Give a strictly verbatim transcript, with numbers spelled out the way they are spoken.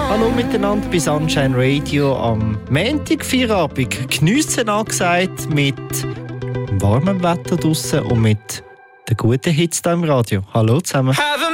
Hallo miteinander bei Sunshine Radio am Montag, Feierabend. Geniessen angesagt mit warmem Wetter draussen und mit den guten Hits hier im Radio. Hallo zusammen. Have